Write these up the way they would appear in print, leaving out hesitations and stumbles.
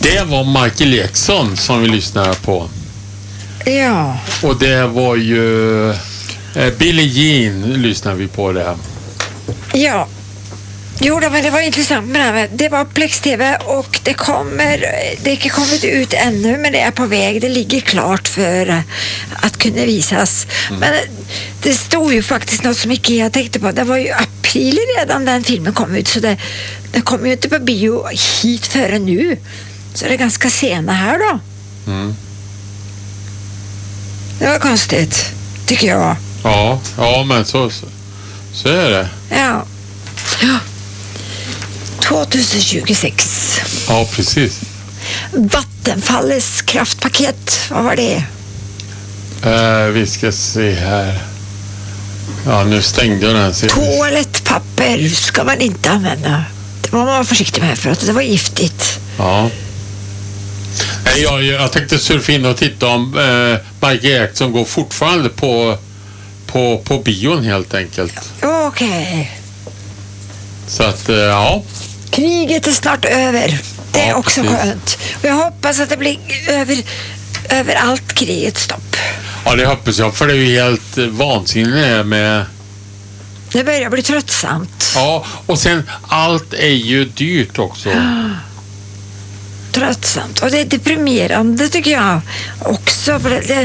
Det var Michael Jackson som vi lyssnade på. Ja. Och det var ju Billie Jean lyssnade vi på det. Ja. Jo, men det var intressant med det här. Det var Plex-TV och det är inte kommit ut ännu, men det är på väg. Det ligger klart för att kunna visas. Men det stod ju faktiskt något som Ikea tänkte på. Det var ju april redan den filmen kom ut, så det kom ju inte på bio hit före nu. Så det är ganska sena här då. Det var konstigt, tycker jag. Ja, men så är det. Ja. 2026. Ja, precis. Vattenfallets kraftpaket, vad var det? Vi ska se här. Ja, nu stängde jag den. Toalettpapper ska man inte använda. Det var man vara försiktig med för att det var giftigt. Ja. Jag tänkte surfa in och titta om Michael Jackson går fortfarande på bion helt enkelt. Okej. Så att, ja. Kriget är snart över. Det är också precis. skönt. Och jag hoppas att det blir över allt kriget stopp. Ja, det hoppas jag, för det är ju helt vansinnigt med... Det börjar bli tröttsamt. Ja, och sen allt är ju dyrt också. Tröttsamt. Och det är deprimerande tycker jag också. För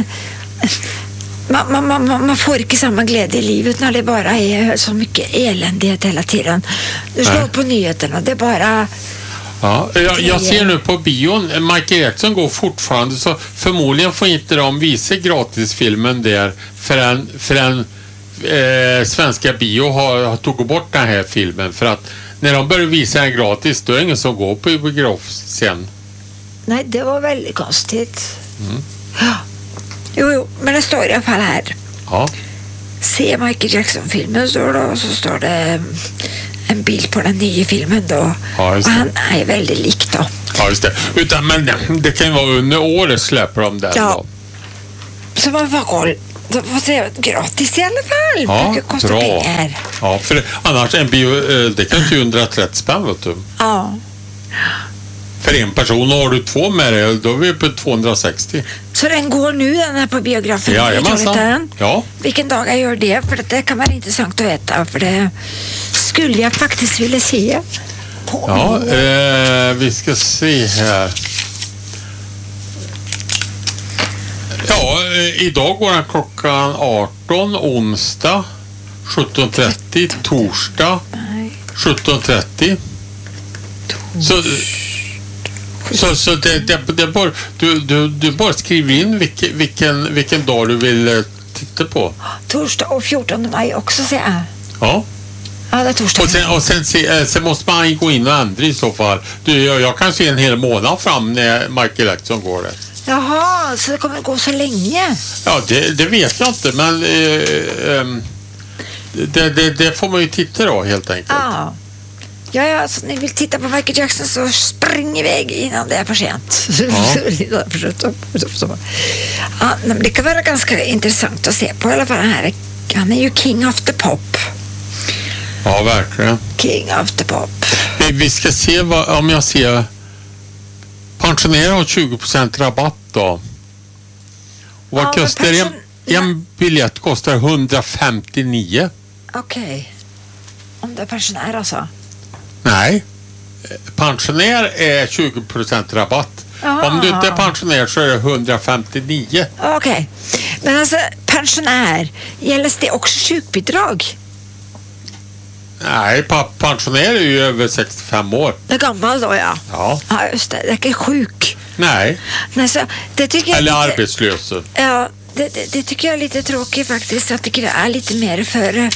man får inte samma glädje i livet när det bara är så mycket eländighet hela tiden. Du slår på nyheterna, det är bara... Ja, jag ser nu på bion, Michael Jackson går fortfarande, så förmodligen får inte de visa gratisfilmen där förrän svenska bio har tagit bort den här filmen, för att när de börjar visa den gratis, då är det ingen som går på biograf sen. Nej, det var väldigt konstigt. Ja. Jo, men det står i alla fall här. Ja. Se Michael Jackson-filmen står det, och så står det en bild på den nya filmen då. Ja, och han är väldigt lik då. Ja, just det. Men det kan ju vara under året släpper de där. Ja. Då. Så man får koll. Så får se gratis i alla fall. Ja, det kostar bra. pengar. Ja, för annars en bio, det kan ju 130 spänn, vet du. Ja. För en person, har du två med dig, då är vi på 260. Så den går nu, den här på biografen? Jajamensan. Ja. Vilken dag jag gör det? För det kan vara intressant att veta. För det skulle jag faktiskt vilja se. Ja, vi ska se här. Ja, idag går den klockan 18, onsdag 17.30, torsdag 17.30. Så det bara, du bara skriver in vilken dag du vill titta på. Torsdag och 14 maj också, säger jag. Ja. Ja, det är torsdag. Och sen måste man gå in och ändra i så fall. Jag kan se en hel månad fram när Michael Jackson går det. Jaha, så det kommer att gå så länge? Ja, det vet jag inte, men det får man ju titta då helt enkelt. Ja. Ja, alltså, ni vill titta på Michael Jackson så spring iväg innan det är för sent. Ja, men det kan vara ganska intressant att se på i alla fall. Han är ju king of the pop. Ja, verkligen. King of the pop. Vi ska se om jag ser pensionärer har 20% rabatt då. Och vad kostar en biljett kostar 159. Okej. Om det är pensionär alltså? Nej. Pensionär är 20% rabatt. Aha. Om du inte är pensionär så är det 159. Okej. Men alltså pensionär, gäller det också sjukbidrag? Nej, pensionär är ju över 65 år. Det är gammal då, ja. Ja. Ja, just det. Det är inte sjuk. Nej. Så, det tycker jag eller lite, arbetslös. Ja, det tycker jag är lite tråkigt faktiskt. Jag tycker det är lite mer för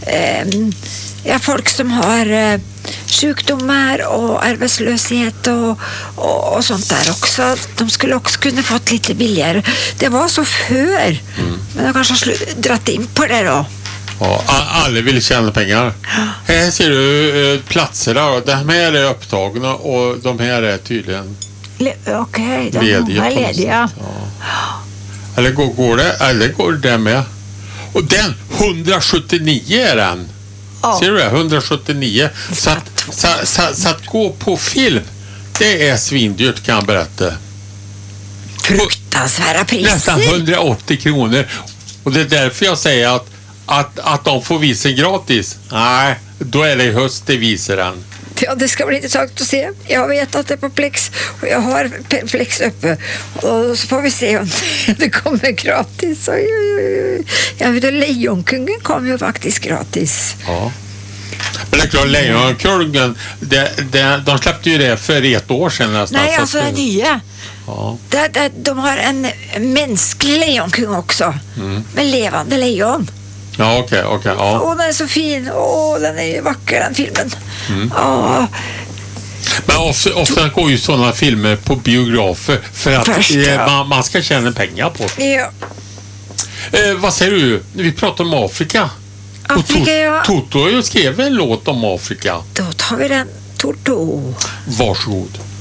folk som har sjukdomar och arbetslöshet och sånt där också. De skulle också kunna fått lite billigare. Det var så för. Men de kanske har dratt in på det då. Ja, alla vill tjäna pengar. Här ser du platser där. De här är upptagna och de här är tydligen Okej, de lediga. är lediga. Ja. Eller går det med. Och den 179 är den. Ja. Ser du det? 179. Så att gå på film, Det är svindyrt kan jag berätta. Fruktansvärda priser. Nästan 180 kronor. Och det är därför jag säger att de får visa gratis. Nej, då är det i höst det visar den. Ja, det ska bli intressant att se. Jag vet att det är på Plex och jag har Plex uppe. Och så får vi se om det kommer gratis. Oj, oj, oj. Jag vet att Lejonkungen kom ju faktiskt gratis. Ja. Men det är klart, Lejonkungen, de släppte ju det för ett år sedan nästan. Nej, alltså den nya. Ja. De har en mänsklig lejonkung också. Med levande lejon. Ja, okej. Ja. Åh, den är så fin. Den är ju vacker, den filmen. Ja. Men ofta går ju sådana filmer på biografer för att man ska tjäna pengar på. Ja. Vad säger du? Vi pratar om Afrika. Afrika, Toto har ju skrivit en låt om Afrika. Då tar vi den, Toto. Varsågod.